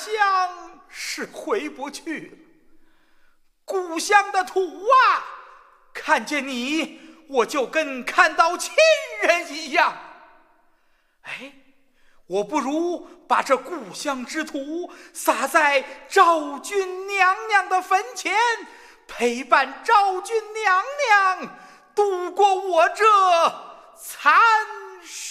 乡是回不去了。故乡的土啊，看见你我就跟看到亲人一样。哎，我不如把这故乡之土撒在昭君娘娘的坟前，陪伴昭君娘娘度过我这残